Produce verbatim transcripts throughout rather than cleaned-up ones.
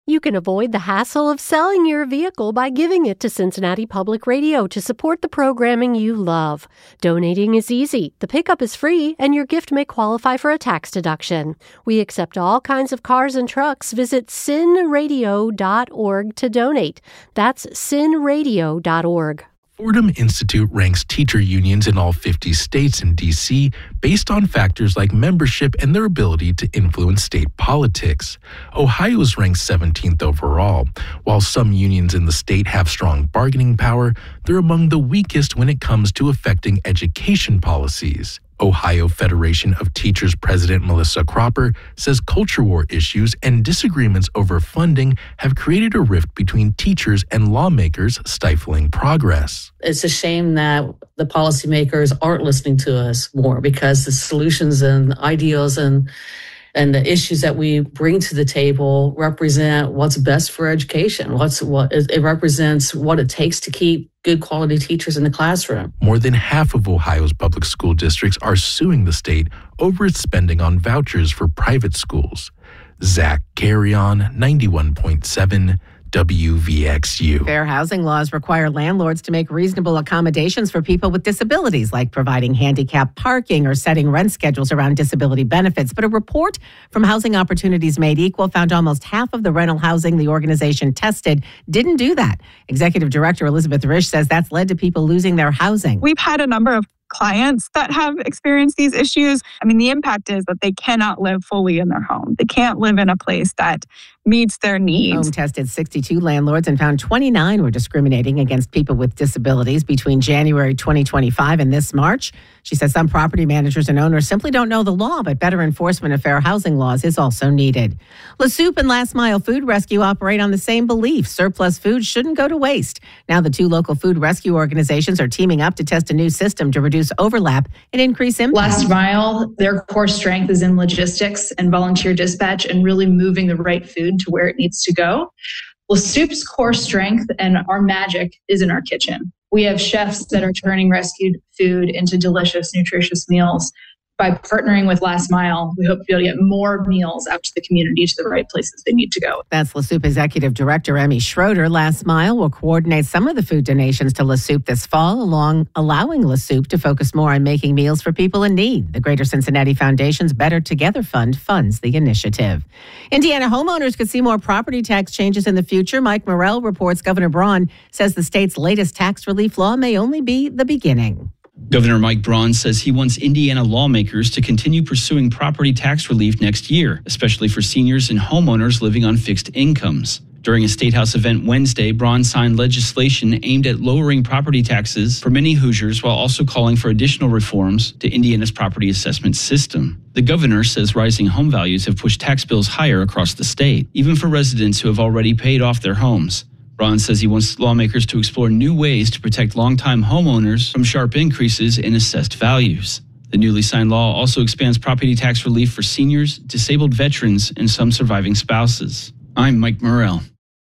You can avoid the hassle of selling your vehicle by giving it to Cincinnati Public Radio to support the programming you love. Donating is easy, the pickup is free, and your gift may qualify for a tax deduction. We accept all kinds of cars and trucks. Visit cin radio dot org to donate. That's cin radio dot org. Fordham Institute ranks teacher unions in all fifty states and D C based on factors like membership and their ability to influence state politics. Ohio's ranked seventeenth overall. While some unions in the state have strong bargaining power, they're among the weakest when it comes to affecting education policies. Ohio Federation of Teachers President Melissa Cropper says culture war issues and disagreements over funding have created a rift between teachers and lawmakers, stifling progress. It's a shame that the policymakers aren't listening to us more, because the solutions and ideals and and the issues that we bring to the table represent what's best for education. What's what it represents what it takes to keep good quality teachers in the classroom. More than half of Ohio's public school districts are suing the state over its spending on vouchers for private schools. Zach Carrion, ninety-one point seven W V X U. Fair housing laws require landlords to make reasonable accommodations for people with disabilities, like providing handicap parking or setting rent schedules around disability benefits. But a report from Housing Opportunities Made Equal found almost half of the rental housing the organization tested didn't do that. Executive Director Elizabeth Risch says that's led to people losing their housing. We've had a number of clients that have experienced these issues. I mean, the impact is that they cannot live fully in their home. They can't live in a place that meets their needs. Home tested sixty-two landlords and found twenty-nine were discriminating against people with disabilities between January twenty twenty-five and this March. She says some property managers and owners simply don't know the law, but better enforcement of fair housing laws is also needed. La Soup and Last Mile Food Rescue operate on the same belief: surplus food shouldn't go to waste. Now the two local food rescue organizations are teaming up to test a new system to reduce overlap and increase impact. Last Mile, their core strength is in logistics and volunteer dispatch and really moving the right food to where it needs to go. La Soup's core strength and our magic is in our kitchen. We have chefs that are turning rescued food into delicious, nutritious meals. By partnering with Last Mile, we hope to be able to get more meals out to the community, to the right places they need to go. That's La Soup Executive Director Emmy Schroeder. Last Mile will coordinate some of the food donations to La Soup this fall, along allowing La Soup to focus more on making meals for people in need. The Greater Cincinnati Foundation's Better Together Fund funds the initiative. Indiana homeowners could see more property tax changes in the future. Mike Morrell reports Governor Braun says the state's latest tax relief law may only be the beginning. Governor Mike Braun says he wants Indiana lawmakers to continue pursuing property tax relief next year, especially for seniors and homeowners living on fixed incomes. During a State House event Wednesday, Braun signed legislation aimed at lowering property taxes for many Hoosiers while also calling for additional reforms to Indiana's property assessment system. The governor says rising home values have pushed tax bills higher across the state, even for residents who have already paid off their homes. Braun says he wants lawmakers to explore new ways to protect longtime homeowners from sharp increases in assessed values. The newly signed law also expands property tax relief for seniors, disabled veterans, and some surviving spouses. I'm Mike Morrell.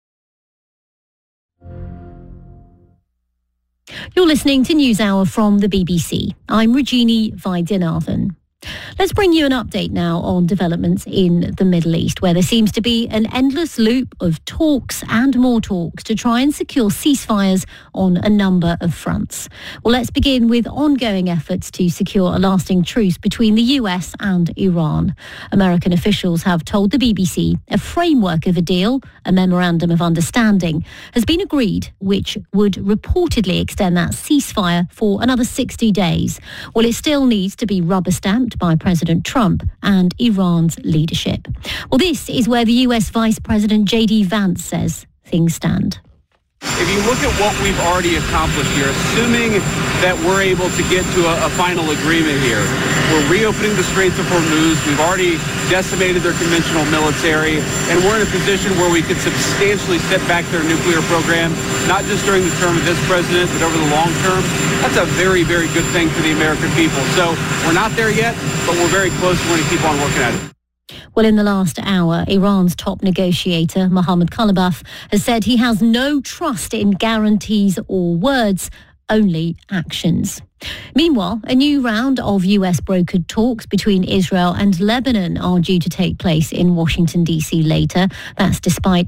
You're listening to NewsHour from the B B C. I'm Regini Vaidyanathan. Let's bring you an update now on developments in the Middle East, where there seems to be an endless loop of talks and more talks to try and secure ceasefires on a number of fronts. Well, let's begin with ongoing efforts to secure a lasting truce between the U S and Iran. American officials have told the B B C a framework of a deal, a memorandum of understanding, has been agreed, which would reportedly extend that ceasefire for another sixty days. Well, it still needs to be rubber-stamped by President Trump and Iran's leadership. Well, this is where the U S Vice President J D Vance says things stand. If you look at what we've already accomplished here, assuming that we're able to get to a, a final agreement here, we're reopening the Straits of Hormuz. We've already decimated their conventional military, and we're in a position where we could substantially set back their nuclear program, not just during the term of this president, but over the long term. That's a very, very good thing for the American people. So we're not there yet, but we're very close. We're going to keep on working at it. Well, in the last hour, Iran's top negotiator, Mohammad Khalibaf, has said he has no trust in guarantees or words, only actions. Meanwhile, a new round of U S brokered talks between Israel and Lebanon are due to take place in Washington, D C later. That's despite